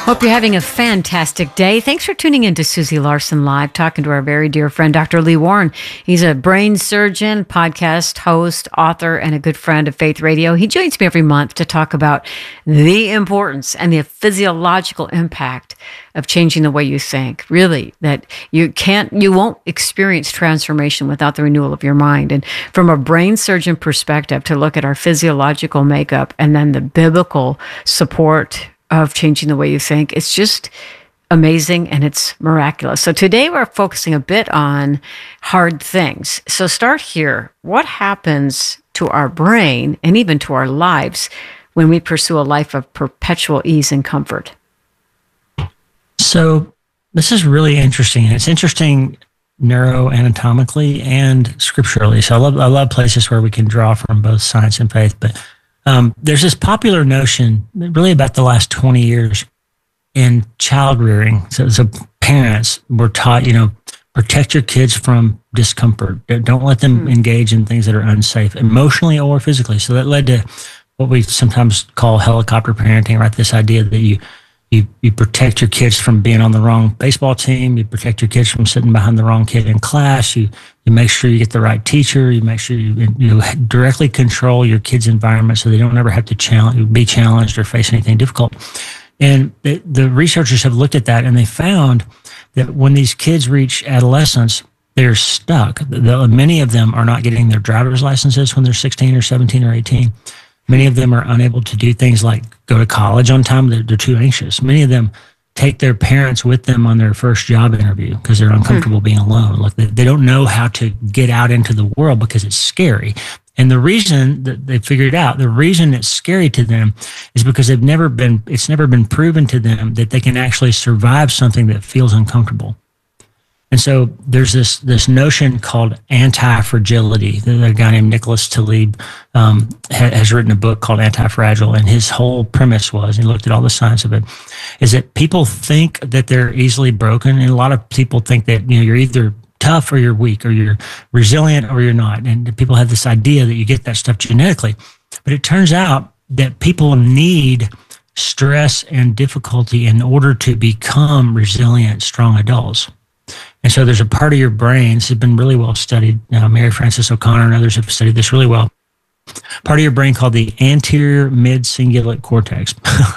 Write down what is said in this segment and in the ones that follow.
Hope you're having a fantastic day. Thanks for tuning in to Susie Larson Live, talking to our very dear friend, Dr. Lee Warren. He's a brain surgeon, podcast host, author, and a good friend of Faith Radio. He joins me every month to talk about the importance and the physiological impact of changing the way you think. Really, that you won't experience transformation without the renewal of your mind. And from a brain surgeon perspective, to look at our physiological makeup and then the biblical support of changing the way you think. It's just amazing and it's miraculous. So today we're focusing a bit on hard things. So start here. What happens to our brain and even to our lives when we pursue a life of perpetual ease and comfort? So this is really interesting. It's interesting neuroanatomically and scripturally. So I love places where we can draw from both science and faith, but there's this popular notion, really about the last 20 years, in child rearing. So parents were taught, protect your kids from discomfort. Don't let them engage in things that are unsafe, emotionally or physically. So that led to what we sometimes call helicopter parenting, right? This idea that you protect your kids from being on the wrong baseball team. You protect your kids from sitting behind the wrong kid in class. You make sure you get the right teacher. You make sure you directly control your kids' environment so they don't ever have to be challenged or face anything difficult. And the researchers have looked at that, and they found that when these kids reach adolescence, they're stuck. Many of them are not getting their driver's licenses when they're 16 or 17 or 18. Many of them are unable to do things like go to college on time. They're too anxious. Many of them take their parents with them on their first job interview because they're uncomfortable being alone. Like they don't know how to get out into the world because it's scary. And the reason that they figured out, the reason it's scary to them is because it's never been proven to them that they can actually survive something that feels uncomfortable. And so there's this notion called anti-fragility. A guy named Nicholas Taleb has written a book called Anti-Fragile, and his whole premise was, he looked at all the science of it, is that people think that they're easily broken, and a lot of people think that you're either tough or you're weak, or you're resilient or you're not. And people have this idea that you get that stuff genetically. But it turns out that people need stress and difficulty in order to become resilient, strong adults. And so there's a part of your brain, this has been really well studied. Mary Frances O'Connor and others have studied this really well. Part of your brain called the anterior mid-cingulate cortex,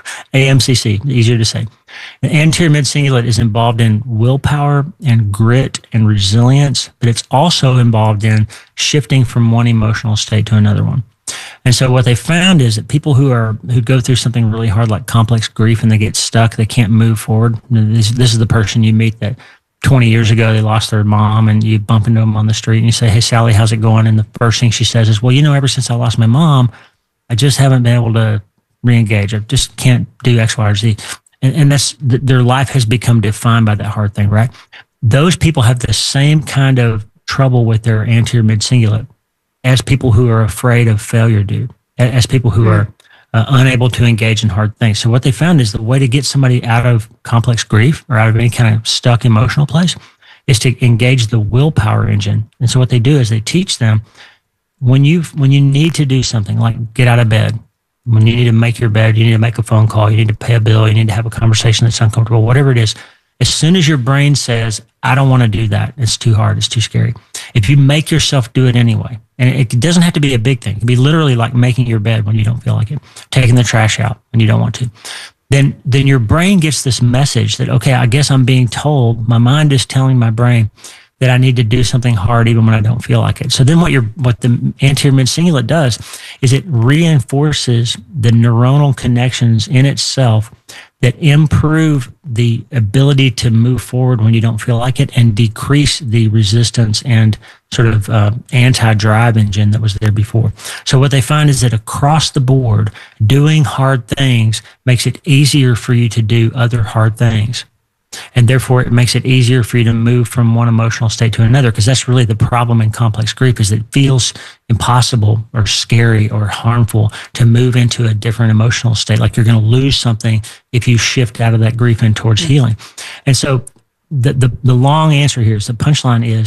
AMCC, easier to say. The anterior mid-cingulate is involved in willpower and grit and resilience, but it's also involved in shifting from one emotional state to another one. And so what they found is that people who go through something really hard, like complex grief, and they get stuck, they can't move forward. This is the person you meet that 20 years ago, they lost their mom, and you bump into them on the street and you say, "Hey, Sally, how's it going?" And the first thing she says is, "Well, ever since I lost my mom, I just haven't been able to re-engage. I just can't do X, Y, or Z." And their life has become defined by that hard thing, right? Those people have the same kind of trouble with their anterior mid-cingulate as people who are afraid of failure do, as people who are unable to engage in hard things. So what they found is the way to get somebody out of complex grief or out of any kind of stuck emotional place is to engage the willpower engine. And so what they do is they teach them when you need to do something like get out of bed, when you need to make your bed, you need to make a phone call, you need to pay a bill, you need to have a conversation that's uncomfortable, whatever it is, as soon as your brain says, "I don't want to do that, it's too hard, it's too scary," if you make yourself do it anyway, and it doesn't have to be a big thing, it can be literally like making your bed when you don't feel like it, taking the trash out when you don't want to, then your brain gets this message that, okay, I guess I'm being told, my mind is telling my brain that I need to do something hard even when I don't feel like it. So then what the anterior mid-cingulate does is it reinforces the neuronal connections in itself that improve the ability to move forward when you don't feel like it and decrease the resistance and sort of anti-drive engine that was there before. So what they find is that across the board, doing hard things makes it easier for you to do other hard things. And therefore, it makes it easier for you to move from one emotional state to another, because that's really the problem in complex grief, is that it feels impossible or scary or harmful to move into a different emotional state, like you're going to lose something if you shift out of that grief and towards healing. And so the long answer here is, the punchline is,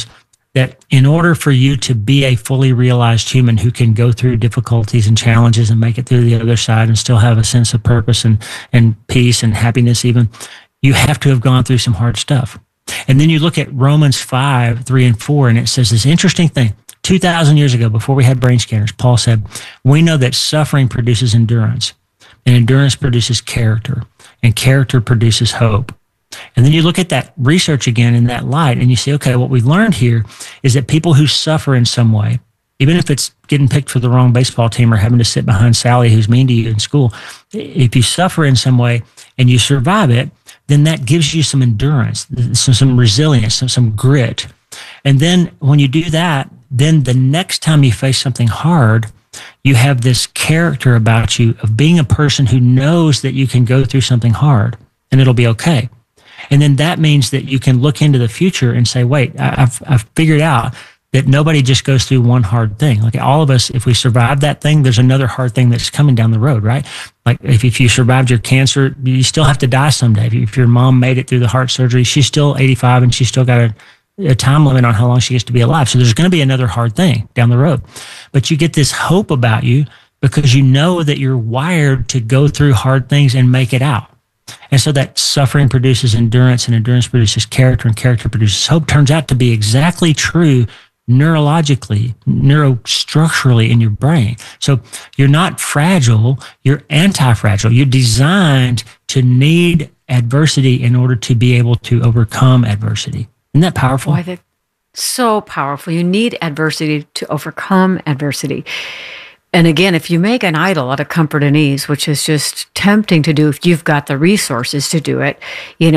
that in order for you to be a fully realized human who can go through difficulties and challenges and make it through the other side and still have a sense of purpose and peace and happiness even, you have to have gone through some hard stuff. And then you look at Romans 5:3-4, and it says this interesting thing. 2,000 years ago, before we had brain scanners, Paul said, we know that suffering produces endurance, and endurance produces character, and character produces hope. And then you look at that research again in that light, and you say, okay, what we learned here is that people who suffer in some way, even if it's getting picked for the wrong baseball team or having to sit behind Sally who's mean to you in school, if you suffer in some way and you survive it, then that gives you some endurance, some resilience, some grit. And then when you do that, then the next time you face something hard, you have this character about you of being a person who knows that you can go through something hard and it'll be okay. And then that means that you can look into the future and say, wait, I've figured out that nobody just goes through one hard thing. Like all of us, if we survive that thing, there's another hard thing that's coming down the road, right? Like if you survived your cancer, you still have to die someday. If your mom made it through the heart surgery, she's still 85 and she's still got a time limit on how long she gets to be alive. So there's going to be another hard thing down the road. But you get this hope about you because you know that you're wired to go through hard things and make it out. And so that suffering produces endurance, and endurance produces character, and character produces hope turns out to be exactly true neurologically, neurostructurally in your brain. So you're not fragile, you're anti-fragile. You're designed to need adversity in order to be able to overcome adversity. Isn't that powerful? Boy, that's so powerful. You need adversity to overcome adversity. And again, if you make an idol out of comfort and ease, which is just tempting to do if you've got the resources to do it,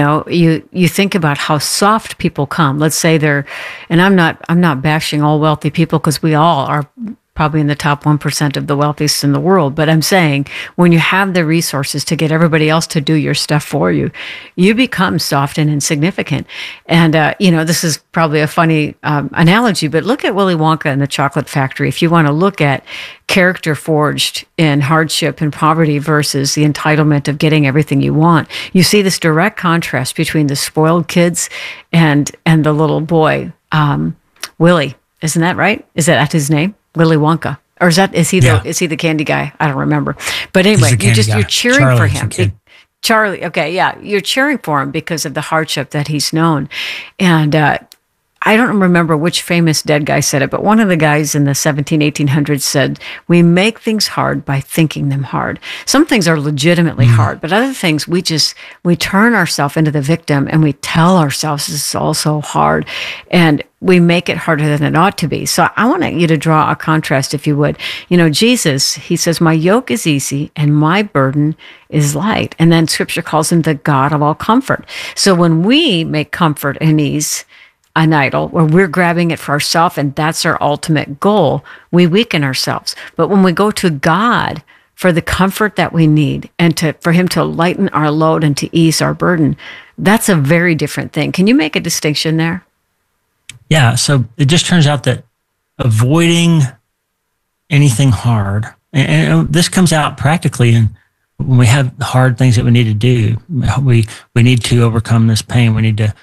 you think about how soft people come. Let's say and I'm not bashing all wealthy people because we all are probably in the top 1% of the wealthiest in the world. But I'm saying when you have the resources to get everybody else to do your stuff for you, you become soft and insignificant. And, this is probably a funny analogy, but look at Willy Wonka and the Chocolate Factory. If you want to look at character forged in hardship and poverty versus the entitlement of getting everything you want, you see this direct contrast between the spoiled kids and the little boy, Willy. Isn't that right? Is that his name? Willy Wonka, or is he the candy guy? I don't remember. But anyway, you're cheering Charlie for him. Charlie, okay, yeah, you're cheering for him because of the hardship that he's known. And I don't remember which famous dead guy said it, but one of the guys in the 1800s said, we make things hard by thinking them hard. Some things are legitimately hard, but other things we turn ourselves into the victim and we tell ourselves this is also hard. And we make it harder than it ought to be. So I want you to draw a contrast, if you would. Jesus, he says, my yoke is easy and my burden is light. And then scripture calls him the God of all comfort. So when we make comfort and ease an idol, where we're grabbing it for ourselves and that's our ultimate goal, we weaken ourselves. But when we go to God for the comfort that we need and for him to lighten our load and to ease our burden, that's a very different thing. Can you make a distinction there? Yeah, so it just turns out that avoiding anything hard, and this comes out practically when we have hard things that we need to do. We need to overcome this pain. We need to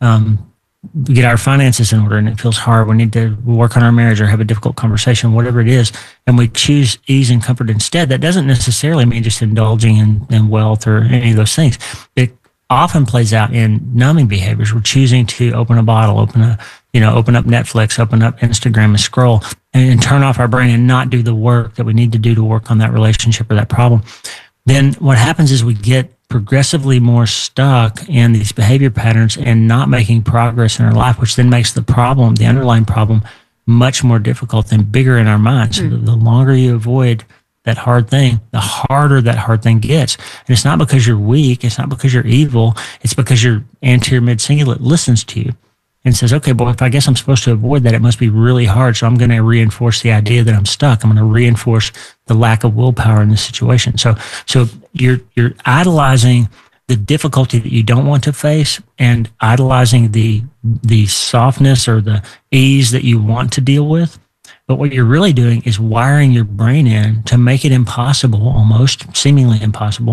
get our finances in order, and it feels hard. We need to work on our marriage or have a difficult conversation, whatever it is, and we choose ease and comfort instead. That doesn't necessarily mean just indulging in wealth or any of those things. It often plays out in numbing behaviors. We're choosing to open a bottle, open up Netflix, open up Instagram and scroll and turn off our brain and not do the work that we need to do to work on that relationship or that problem. Then what happens is we get progressively more stuck in these behavior patterns and not making progress in our life, which then makes the underlying problem, much more difficult and bigger in our minds. So the longer you avoid that hard thing, the harder that hard thing gets. And it's not because you're weak. It's not because you're evil. It's because your anterior mid-cingulate listens to you and says, okay, boy, if I guess I'm supposed to avoid that, it must be really hard. So I'm going to reinforce the idea that I'm stuck. I'm going to reinforce the lack of willpower in this situation. So you're idolizing the difficulty that you don't want to face and idolizing the softness or the ease that you want to deal with. But what you're really doing is wiring your brain in to make it impossible, almost seemingly impossible,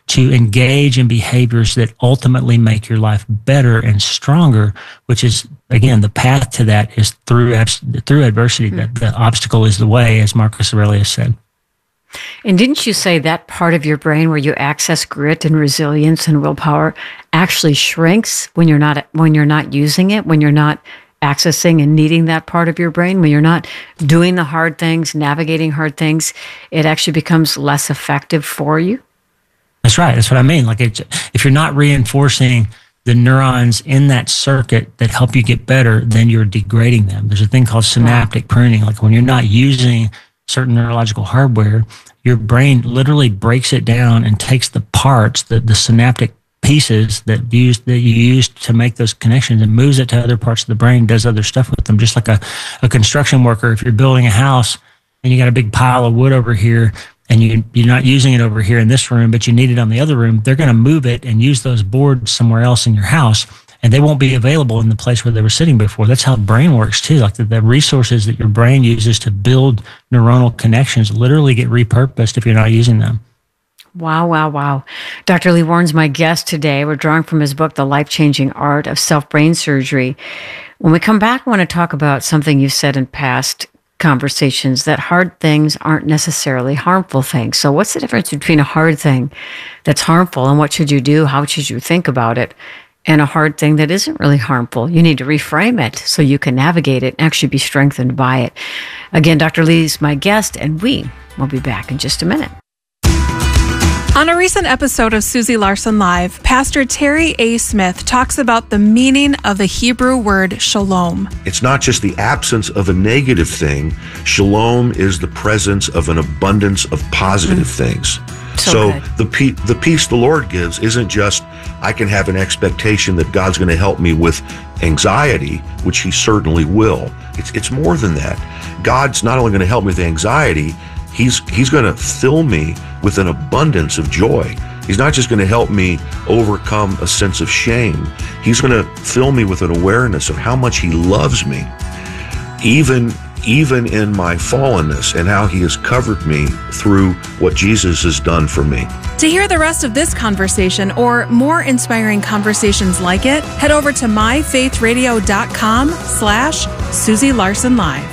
to engage in behaviors that ultimately make your life better and stronger, which is, again, the path to that is through adversity. That the obstacle is the way, as Marcus Aurelius said. And didn't you say that part of your brain where you access grit and resilience and willpower actually shrinks when you're not using it, when you're not accessing and needing that part of your brain, when you're not doing the hard things, navigating hard things, it actually becomes less effective for you? That's right. That's what I mean. Like, if you're not reinforcing the neurons in that circuit that help you get better, then you're degrading them. There's a thing called synaptic pruning. Like, when you're not using certain neurological hardware, your brain literally breaks it down and takes the parts, the synaptic pieces that you used to make those connections, and moves it to other parts of the brain, does other stuff with them. Just like a construction worker, if you're building a house and you got a big pile of wood over here, and you're not using it over here in this room, but you need it on the other room, they're going to move it and use those boards somewhere else in your house, and they won't be available in the place where they were sitting before. That's how the brain works too. Like, the resources that your brain uses to build neuronal connections literally get repurposed if you're not using them. Wow. Dr. Lee Warren's my guest today. We're drawing from his book, The Life-Changing Art of Self-Brain Surgery. When we come back, I want to talk about something you've said in past conversations, that hard things aren't necessarily harmful things. So what's the difference between a hard thing that's harmful, and what should you do? How should you think about it? And a hard thing that isn't really harmful. You need to reframe it so you can navigate it and actually be strengthened by it. Again, Dr. Lee's my guest, and we will be back in just a minute. On a recent episode of Susie Larson Live, Pastor Terry A. Smith talks about the meaning of the Hebrew word shalom. It's not just the absence of a negative thing. Shalom is the presence of an abundance of positive things. So the peace the Lord gives isn't just, I can have an expectation that God's going to help me with anxiety, which He certainly will. It's more than that. God's not only going to help me with anxiety, He's going to fill me with an abundance of joy. He's not just going to help me overcome a sense of shame. He's going to fill me with an awareness of how much He loves me, even in my fallenness, and how He has covered me through what Jesus has done for me. To hear the rest of this conversation or more inspiring conversations like it, head over to myfaithradio.com/Susie Larson Live.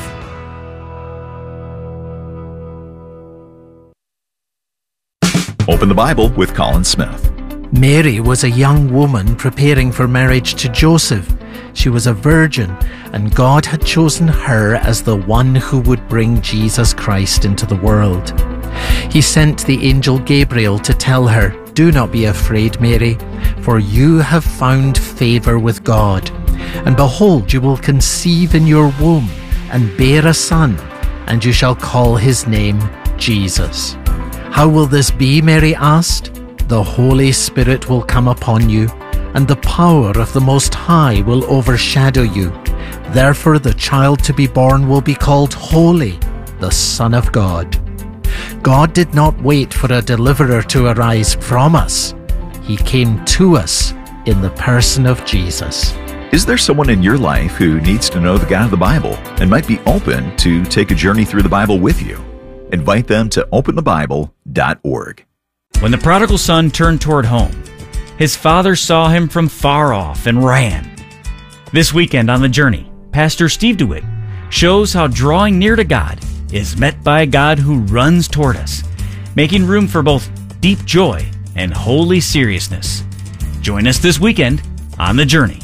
Open the Bible with Colin Smith. Mary was a young woman preparing for marriage to Joseph. She was a virgin, and God had chosen her as the one who would bring Jesus Christ into the world. He sent the angel Gabriel to tell her, "Do not be afraid, Mary, for you have found favor with God. And behold, you will conceive in your womb and bear a son, and you shall call his name Jesus." "How will this be?" Mary asked. "The Holy Spirit will come upon you, and the power of the Most High will overshadow you. Therefore the child to be born will be called Holy, the Son of God." God did not wait for a deliverer to arise from us. He came to us in the person of Jesus. Is there someone in your life who needs to know the God of the Bible and might be open to take a journey through the Bible with you? Invite them to openthebible.org. When the prodigal son turned toward home, his father saw him from far off and ran. This weekend on The Journey, Pastor Steve DeWitt shows how drawing near to God is met by a God who runs toward us, making room for both deep joy and holy seriousness. Join us this weekend on The Journey.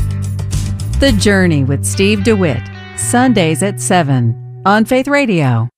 The Journey with Steve DeWitt, Sundays at 7 on Faith Radio.